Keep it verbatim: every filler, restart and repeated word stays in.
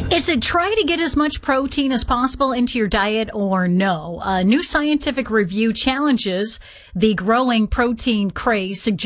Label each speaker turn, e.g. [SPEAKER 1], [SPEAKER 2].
[SPEAKER 1] Is it try to get as much protein as possible into your diet or no? A new scientific review challenges the growing protein craze,